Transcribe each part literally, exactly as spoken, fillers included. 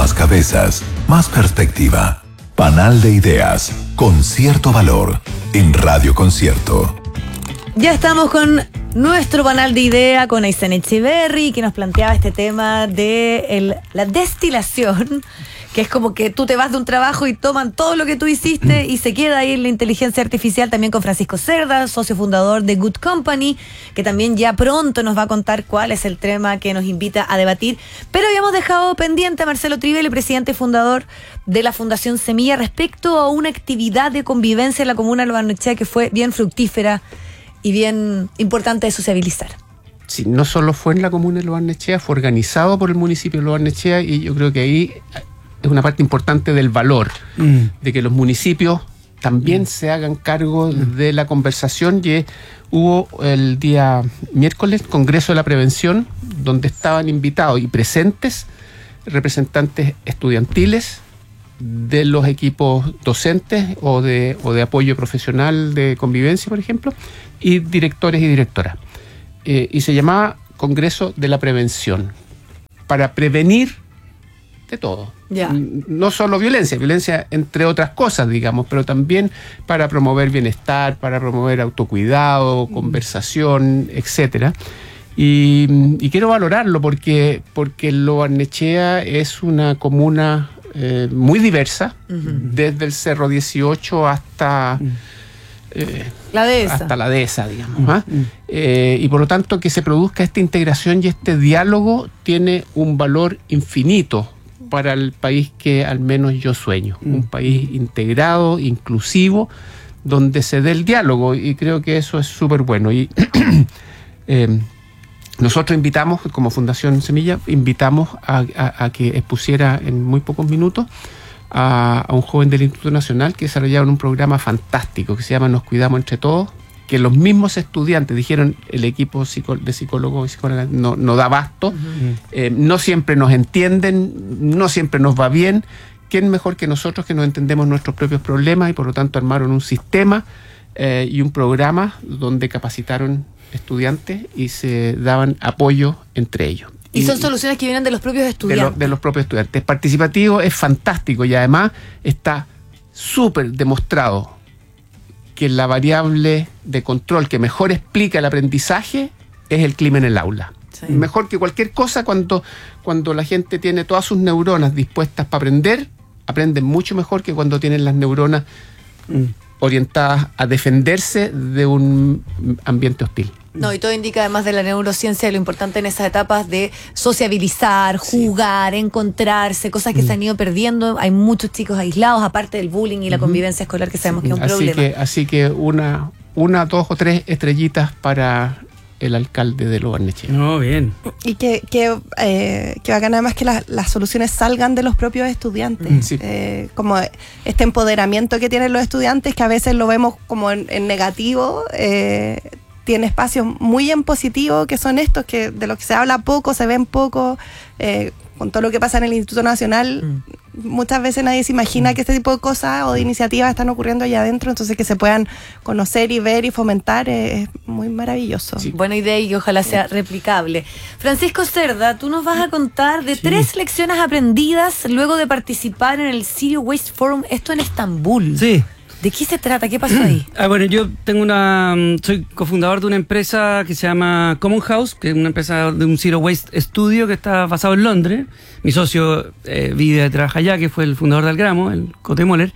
Más cabezas, más perspectiva. Panal de ideas, con cierto valor, en Radio Concierto. Ya estamos con nuestro panel de idea, con Aysén Echeverry, que nos planteaba este tema de el, la destilación, que es como que tú te vas de un trabajo y toman todo lo que tú hiciste y se queda ahí en la inteligencia artificial. También con Francisco Cerda, socio fundador de Good Company, que también ya pronto nos va a contar cuál es el tema que nos invita a debatir. Pero habíamos dejado pendiente a Marcelo Trivel, el presidente y fundador de la Fundación Semilla, respecto a una actividad de convivencia en la comuna de Lo Barnechea que fue bien fructífera y bien importante de sociabilizar. Sí, no solo fue en la comuna de Lo Barnechea, fue organizado por el municipio de Lo Barnechea, y yo creo que ahí es una parte importante del valor, mm. de que los municipios también mm. se hagan cargo mm. de la conversación. Y hubo el día miércoles Congreso de la Prevención, donde estaban invitados y presentes representantes estudiantiles, de los equipos docentes o de, o de apoyo profesional de convivencia, por ejemplo, y directores y directoras. Eh, y se llamaba Congreso de la Prevención, para prevenir de todo. Yeah. No solo violencia, violencia entre otras cosas, digamos, pero también para promover bienestar, para promover autocuidado, mm. conversación, etcétera. Y, y quiero valorarlo porque, porque Lo Barnechea es una comuna Eh, muy diversa, uh-huh. desde el Cerro dieciocho hasta eh, la dehesa. hasta la dehesa, digamos. Uh-huh. ¿eh? Eh, y por lo tanto, que se produzca esta integración y este diálogo tiene un valor infinito para el país que al menos yo sueño. Uh-huh. Un país integrado, inclusivo, donde se dé el diálogo, y creo que eso es súper bueno. Y eh, nosotros invitamos, como Fundación Semilla, invitamos a, a, a que expusiera en muy pocos minutos a, a un joven del Instituto Nacional que desarrollaron un programa fantástico que se llama Nos Cuidamos Entre Todos, que los mismos estudiantes dijeron, el equipo de psicólogos y psicólogas no, no da abasto, uh-huh. eh, no siempre nos entienden, no siempre nos va bien. ¿Quién mejor que nosotros, que nos entendemos nuestros propios problemas? Y por lo tanto armaron un sistema eh, y un programa donde capacitaron estudiantes y se daban apoyo entre ellos. Y, y son soluciones que vienen de los propios estudiantes. De, lo, de los propios estudiantes. Participativo, es fantástico, y además está súper demostrado que la variable de control que mejor explica el aprendizaje es el clima en el aula. Sí. Mejor que cualquier cosa, cuando, cuando la gente tiene todas sus neuronas dispuestas para aprender, aprenden mucho mejor que cuando tienen las neuronas mm. orientadas a defenderse de un ambiente hostil. No, y todo indica, además de la neurociencia, lo importante en esas etapas de sociabilizar, jugar, sí. encontrarse, cosas que mm. se han ido perdiendo. Hay muchos chicos aislados, aparte del bullying y la convivencia escolar, que sabemos sí. que es un así problema. Que, así que una, una, dos o tres estrellitas para el alcalde de Lo Barnechea. No, bien. Y que, que, eh, que bacán además que la, las soluciones salgan de los propios estudiantes. Sí. Eh, como este empoderamiento que tienen los estudiantes, que a veces lo vemos como en, en negativo, eh, tiene espacios muy en positivo, que son estos, que de los que se habla poco, se ven poco, eh, con todo lo que pasa en el Instituto Nacional. Mm. Muchas veces nadie se imagina mm. que este tipo de cosas o de iniciativas están ocurriendo allá adentro, entonces que se puedan conocer y ver y fomentar eh, es muy maravilloso. Sí. Buena idea, y ojalá sea replicable. Francisco Cerda, tú nos vas a contar de sí. tres lecciones aprendidas luego de participar en el Zero Waste Forum, esto en Estambul. Sí. ¿De qué se trata? ¿Qué pasó ahí? Ah, bueno, yo tengo una, soy cofundador de una empresa que se llama Common House, que es una empresa de un Zero Waste Studio que está basado en Londres. Mi socio eh, vive y trabaja allá, que fue el fundador de Algramo, el Cote Moller.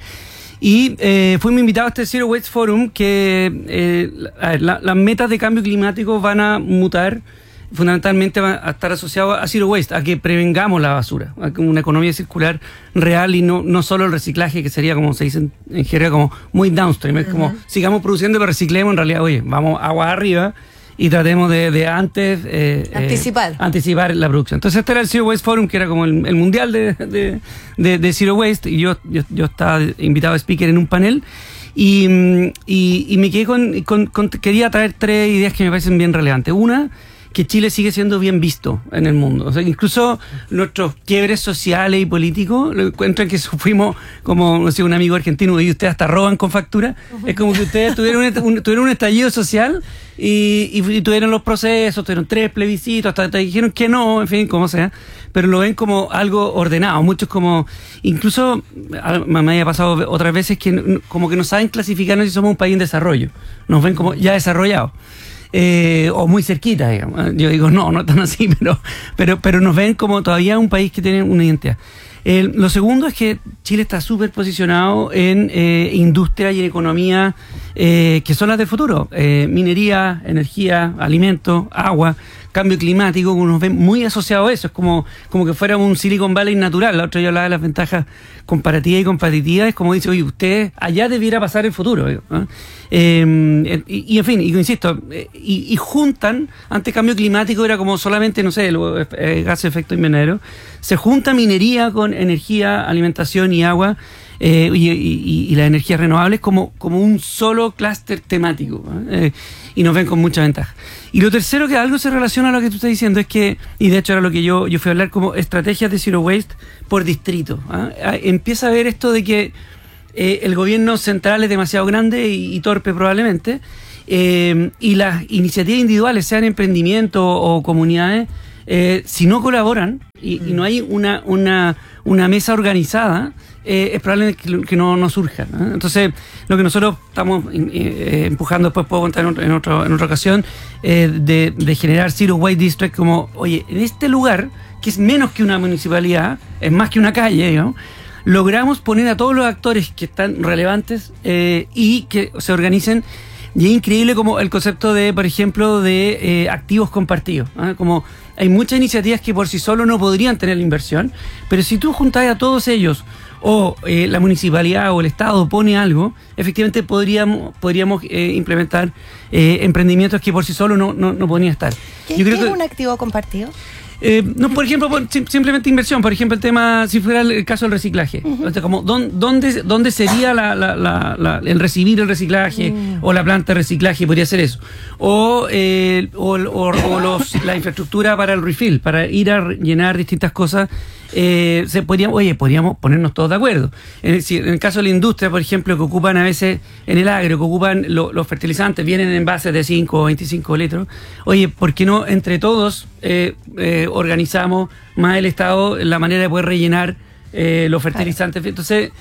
Y eh, fuimos invitados a este Zero Waste Forum, que eh, la, la, las metas de cambio climático van a mutar. Fundamentalmente va a estar asociado a Zero Waste, a que prevengamos la basura, a una economía circular real, y no, no solo el reciclaje, que sería, como se dice en, en jerga, como muy downstream. Es uh-huh. como, sigamos produciendo, pero reciclemos. En realidad, oye, vamos agua arriba y tratemos de, de antes eh, anticipar. Eh, anticipar la producción. Entonces este era el Zero Waste Forum, que era como el, el mundial de, de, de, de Zero Waste, y yo, yo, yo estaba invitado a speaker en un panel. Y, y, y me quedé con, con, con... Quería traer tres ideas que me parecen bien relevantes. Una, que Chile sigue siendo bien visto en el mundo. O sea, incluso nuestros quiebres sociales y políticos lo encuentran que fuimos como, no sé, un amigo argentino y ustedes hasta roban con factura. Es como que ustedes tuvieron un, un, tuvieron un estallido social y, y, y tuvieron los procesos, tuvieron tres plebiscitos, hasta te dijeron que no, en fin, como sea, pero lo ven como algo ordenado. Muchos como, incluso me haya pasado otras veces que como que no saben clasificarnos si somos un país en desarrollo. Nos ven como ya desarrollados. Eh, o muy cerquita, digamos. Yo digo, no, no tan así, pero, pero, pero nos ven como todavía un país que tiene una identidad. Eh, lo segundo es que Chile está súper posicionado en eh, industria y en economía eh, que son las del futuro. Eh, minería, energía, alimentos, agua, cambio climático, nos ven muy asociados a eso. Es como, como que fuera un Silicon Valley natural. La otra yo hablaba de las ventajas comparativas y competitivas. Es como dice, oye, usted allá debiera pasar el futuro. ¿eh? Eh, y, y en fin, y insisto, eh, y, y juntan, antes cambio climático era como solamente, no sé, los eh, gases de efecto invernadero. Se junta minería con energía, alimentación y agua. Eh, y, y, y las energías renovables como, como un solo clúster temático, ¿eh? Y nos ven con mucha ventaja. Y lo tercero, que algo se relaciona a lo que tú estás diciendo, es que, y de hecho era lo que yo, yo fui a hablar como estrategias de zero waste por distrito, ¿eh? Empieza a ver esto de que eh, el gobierno central es demasiado grande y, y torpe probablemente, eh, y las iniciativas individuales, sean emprendimientos o, o comunidades, eh, si no colaboran y, y no hay una, una, una mesa organizada, Eh, es probable que, que no, no surja, ¿no? Entonces, lo que nosotros estamos eh, empujando, después puedo contar en, en, otro, en otra ocasión, eh, de, de generar Zero Waste District como, oye, en este lugar, que es menos que una municipalidad, es más que una calle, ¿no? Logramos poner a todos los actores que están relevantes eh, y que se organicen. Y es increíble como el concepto de, por ejemplo, de eh, activos compartidos, ¿eh? Como hay muchas iniciativas que por sí solo no podrían tener la inversión, pero si tú juntás a todos ellos, o eh, la municipalidad o el Estado pone algo, efectivamente podríamos podríamos eh, implementar eh, emprendimientos que por sí solo no, no, no podrían estar. ¿Qué, Yo creo ¿qué que, es un activo compartido? Eh, no, por ejemplo, por, sim, simplemente inversión. Por ejemplo, el tema, si fuera el, el caso del reciclaje. Uh-huh. O sea, como ¿dónde, dónde sería la, la, la, la, el recibir el reciclaje uh-huh. o la planta de reciclaje? Podría ser eso. O, eh, o, o, o los, la infraestructura para el refill, para ir a llenar distintas cosas. Eh, se podría, oye, podríamos ponernos todos de acuerdo. En el, en el caso de la industria, por ejemplo, que ocupan a veces en el agro, que ocupan lo, los fertilizantes, vienen en envases de cinco o veinticinco litros. Oye, ¿por qué no entre todos eh, eh, organizamos más el Estado la manera de poder rellenar eh, los fertilizantes? Entonces,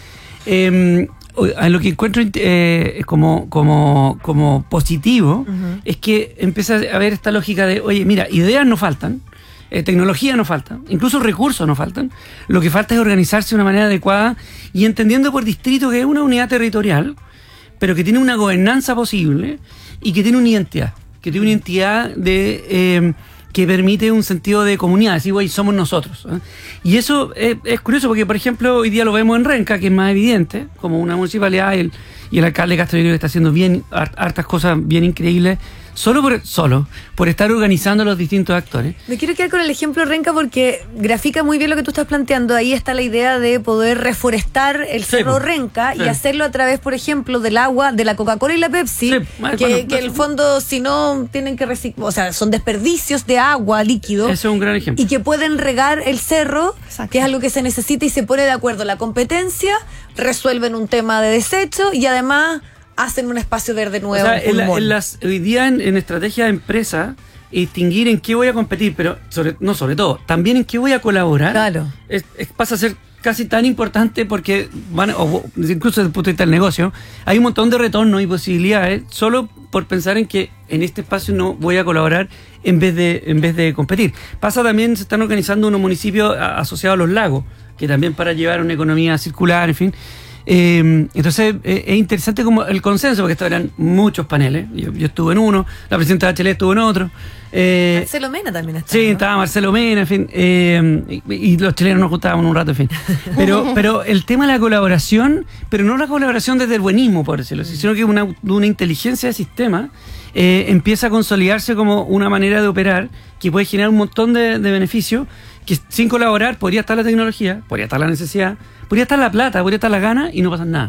eh, lo que encuentro eh, como, como, como positivo uh-huh. es que empieza a haber esta lógica de, oye, mira, ideas no faltan. Eh, tecnología no falta, incluso recursos no faltan. Lo que falta es organizarse de una manera adecuada y entendiendo por distrito que es una unidad territorial, pero que tiene una gobernanza posible y que tiene una identidad, que tiene una identidad de eh, que permite un sentido de comunidad, decir, güey, somos nosotros. ¿eh? Y eso es, es curioso porque, por ejemplo, hoy día lo vemos en Renca, que es más evidente, como una municipalidad, y el, y el alcalde Castro yo creo que está haciendo bien hartas cosas bien increíbles, Solo por, solo por estar organizando los distintos actores. Me quiero quedar con el ejemplo Renca porque grafica muy bien lo que tú estás planteando. Ahí está la idea de poder reforestar el sí, cerro Renca sí. y hacerlo a través, por ejemplo, del agua de la Coca-Cola y la Pepsi, sí. que, bueno, que en el fondo, si no, tienen que reciclar, o sea, son desperdicios de agua líquido. Ese es un gran ejemplo. Y que pueden regar el cerro, Exacto. que es algo que se necesita y se pone de acuerdo la competencia, resuelven un tema de desecho y además hacen un espacio verde nuevo. O sea, en la, en las, hoy día en, en estrategia de empresa, distinguir en qué voy a competir, pero sobre, no sobre todo, también en qué voy a colaborar, claro. es, es, pasa a ser casi tan importante porque, van, o, incluso desde el punto de vista del negocio, hay un montón de retornos y posibilidades solo por pensar en que en este espacio no voy a colaborar en vez de, en vez de competir. Pasa también, se están organizando unos municipios asociados a los lagos, que también para llevar una economía circular, en fin. Eh, entonces eh, es interesante como el consenso, porque estos eran muchos paneles. Yo, yo estuve en uno, la presidenta Bachelet estuvo en otro. Eh, Marcelo Mena también estaba. Sí, ¿no? estaba Marcelo Mena, en fin. Eh, y, y los chilenos nos juntábamos un rato, en fin. Pero, pero el tema de la colaboración, pero no la colaboración desde el buenismo, por decirlo así, sino que una, una inteligencia de sistema eh, empieza a consolidarse como una manera de operar que puede generar un montón de, de beneficios, que sin colaborar podría estar la tecnología, podría estar la necesidad, podría estar la plata, podría estar la gana y no pasa nada.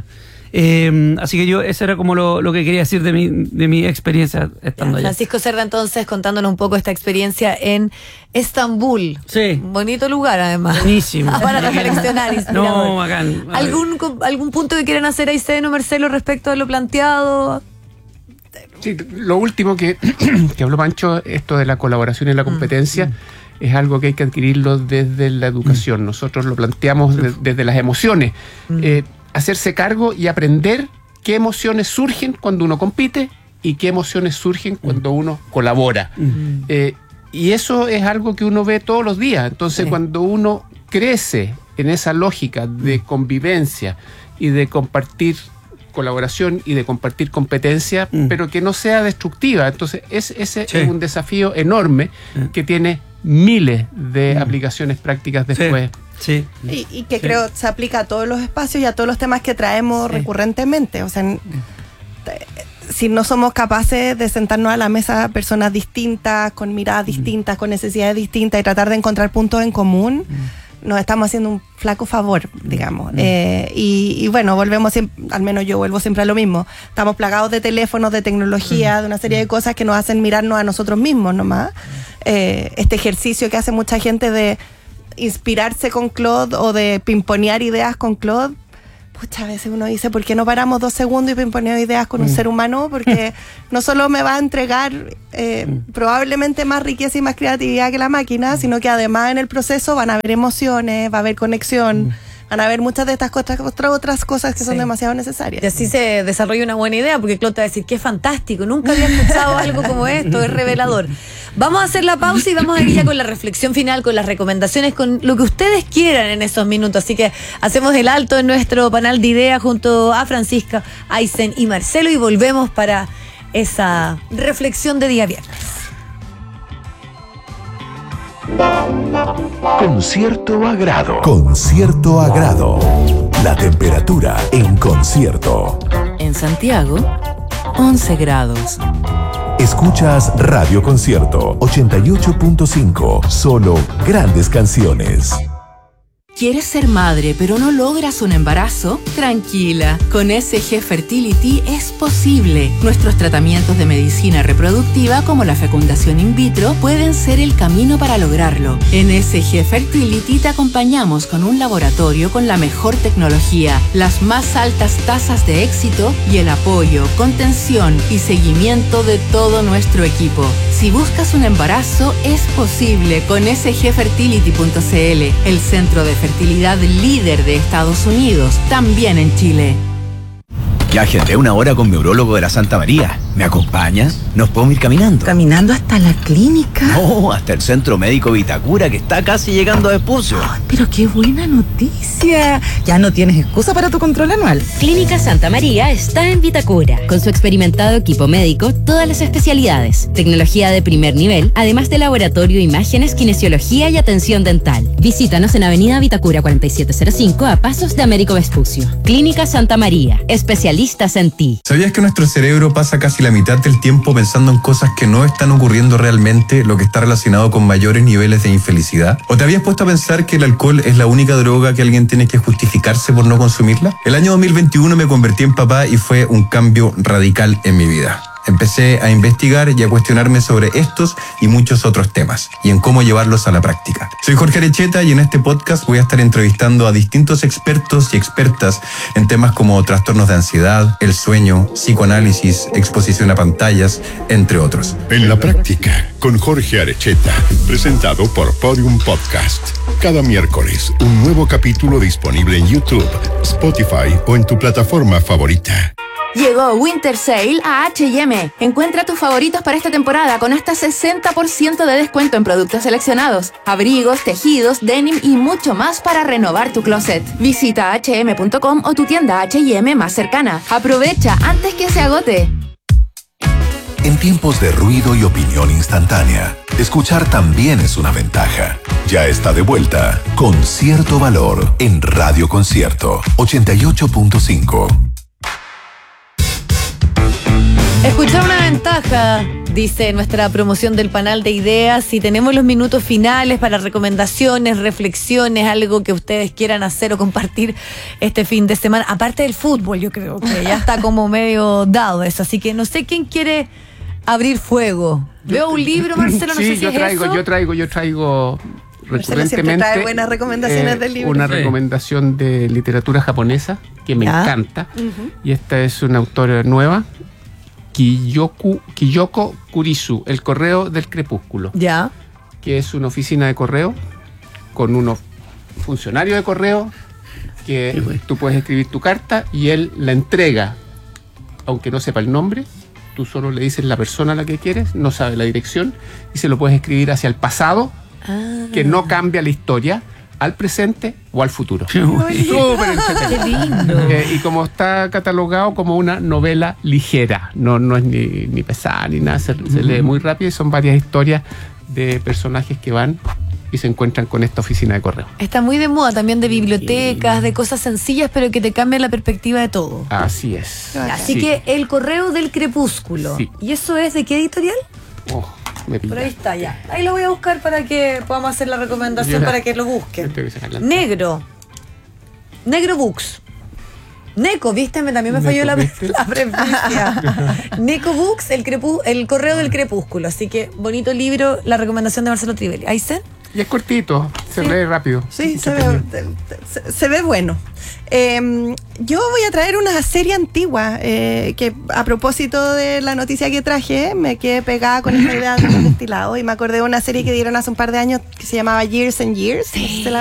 Eh, así que yo, eso era como lo, lo que quería decir de mi, de mi experiencia estando allá. Francisco Cerda, entonces, contándonos un poco esta experiencia en Estambul. Sí. Bonito lugar, además. Buenísimo. Para reflexionar, inspirador. No, bacán. ¿Algún, ¿Algún punto que quieran hacer Aysén o Marcelo respecto a lo planteado? Sí, lo último que, que habló Pancho, esto de la colaboración y la competencia, mm. es algo que hay que adquirirlo desde la educación. Mm. Nosotros lo planteamos de, desde las emociones. Mm. Eh, hacerse cargo y aprender qué emociones surgen cuando uno compite y qué emociones surgen cuando uno colabora. Mm. Eh, y eso es algo que uno ve todos los días. Entonces, sí. cuando uno crece en esa lógica de convivencia y de compartir colaboración y de compartir competencia, mm. pero que no sea destructiva. Entonces, es, ese sí. es un desafío enorme mm. que tiene miles de mm. aplicaciones prácticas después. Sí. Y, y que sí. creo se aplica a todos los espacios y a todos los temas que traemos sí. recurrentemente. O sea, mm. si no somos capaces de sentarnos a la mesa personas distintas, con miradas mm. distintas, con necesidades distintas y tratar de encontrar puntos en común, mm. nos estamos haciendo un flaco favor, digamos. Mm. Eh, y, y bueno, volvemos siempre, al menos yo vuelvo siempre a lo mismo. Estamos plagados de teléfonos, de tecnología, mm. de una serie de cosas que nos hacen mirarnos a nosotros mismos nomás. Eh, este ejercicio que hace mucha gente de inspirarse con Claude o de pimponear ideas con Claude. Muchas veces uno dice, ¿por qué no paramos dos segundos y pimponeamos ideas con mm. un ser humano? Porque no solo me va a entregar eh, mm. probablemente más riqueza y más creatividad que la máquina, mm. sino que además en el proceso van a haber emociones, va a haber conexión, mm. van a haber muchas de estas cosas, otras cosas que sí. son demasiado necesarias. Y así se desarrolla una buena idea, porque Claude te va a decir, qué fantástico, nunca había escuchado algo como esto, es revelador. Vamos a hacer la pausa y vamos a ir ya con la reflexión final, con las recomendaciones, con lo que ustedes quieran en esos minutos. Así que hacemos el alto en nuestro panel de ideas junto a Francisca, Aysén y Marcelo y volvemos para esa reflexión de día viernes. Con cierto agrado. Con cierto agrado. La temperatura en concierto. En Santiago, once grados. Escuchas Radio Concierto ochenta y ocho punto cinco. Solo grandes canciones. ¿Quieres ser madre pero no logras un embarazo? Tranquila, con S G Fertility es posible. Nuestros tratamientos de medicina reproductiva como la fecundación in vitro pueden ser el camino para lograrlo. En S G Fertility te acompañamos con un laboratorio con la mejor tecnología, las más altas tasas de éxito y el apoyo, contención y seguimiento de todo nuestro equipo. Si buscas un embarazo, es posible con S G fertility punto c l, el centro de fertilidad líder de Estados Unidos, también en Chile. Ya agendé una hora con mi urólogo de la Santa María. ¿Me acompañas? ¿Nos podemos ir caminando? ¿Caminando hasta la clínica? No, hasta el Centro Médico Vitacura, que está casi llegando a Vespucio. Oh, pero qué buena noticia. Ya no tienes excusa para tu control anual. Clínica Santa María está en Vitacura. Con su experimentado equipo médico, todas las especialidades, tecnología de primer nivel, además de laboratorio, imágenes, kinesiología y atención dental. Visítanos en Avenida Vitacura cuarenta y siete cero cinco, a pasos de Américo Vespucio. Clínica Santa María, especialistas en ti. ¿Sabías que nuestro cerebro pasa casi la mitad del tiempo pensando en cosas que no están ocurriendo realmente, lo que está relacionado con mayores niveles de infelicidad? ¿O te habías puesto a pensar que el alcohol es la única droga que alguien tiene que justificarse por no consumirla? El año dos mil veintiuno me convertí en papá y fue un cambio radical en mi vida. Empecé a investigar y a cuestionarme sobre estos y muchos otros temas y en cómo llevarlos a la práctica. Soy Jorge Arecheta y en este podcast voy a estar entrevistando a distintos expertos y expertas en temas como trastornos de ansiedad, el sueño, psicoanálisis, exposición a pantallas, entre otros. En la práctica, con Jorge Arecheta, presentado por Podium Podcast. Cada miércoles, un nuevo capítulo disponible en YouTube, Spotify o en tu plataforma favorita. Llegó Winter Sale a H y M. Encuentra tus favoritos para esta temporada con hasta sesenta por ciento de descuento en productos seleccionados, abrigos, tejidos, denim y mucho más para renovar tu closet. Visita hache eme punto com o tu tienda H y M más cercana. Aprovecha antes que se agote. En tiempos de ruido y opinión instantánea, escuchar también es una ventaja. Ya está de vuelta Con Cierto Valor en Radio Concierto ochenta y ocho punto cinco. Escuchar una ventaja, dice nuestra promoción del panel de ideas. Si tenemos los minutos finales para recomendaciones, reflexiones, algo que ustedes quieran hacer o compartir este fin de semana, aparte del fútbol, yo creo que ya está como medio dado eso. Así que no sé quién quiere abrir fuego. Veo un libro, Marcelo, no sí, sé si yo es traigo, eso. yo traigo, yo traigo recurrentemente trae buenas recomendaciones eh, del libro. una Sí. recomendación de literatura japonesa que me Ya. encanta. Ujú. Y esta es una autora nueva, Kiyoku, Kiyoko Kurisu, El correo del crepúsculo, Ya. que es una oficina de correo con unos funcionarios de correo que Qué bueno. tú puedes escribir tu carta y él la entrega, aunque no sepa el nombre. Tú solo le dices la persona a la que quieres, no sabe la dirección, y se lo puedes escribir hacia el pasado, Ah. que no cambia la historia, al presente o al futuro. Qué bueno. Súper entretenido. Qué lindo. Eh, y como está catalogado como una novela ligera, no, no es ni, ni pesada ni nada, se, se lee muy rápido y son varias historias de personajes que van y se encuentran con esta oficina de correo. Está muy de moda también de bibliotecas, de cosas sencillas, pero que te cambian la perspectiva de todo. Así es. Así Sí. que El correo del crepúsculo. Sí. ¿Y eso es de qué editorial? Oh, me Por ahí pilla. está ya. Ahí lo voy a buscar para que podamos hacer la recomendación Ya. para que lo busquen. Tengo que sacar la- Negro. Negro Books. Neco, viste, me también me falló la, ¿viste? la presbicia. Neco Books, el, crepú- el correo del crepúsculo. Así que bonito libro, la recomendación de Marcelo Trivelli. ¿Ahí se? Y es cortito, se Sí. lee rápido. Sí, se ve, Entretenido. se, se ve bueno. Eh, yo voy a traer una serie antigua eh, que a propósito de la noticia que traje me quedé pegada con esta idea de los destilados y me acordé de una serie que dieron hace un par de años que se llamaba Years and Years. ¿Se la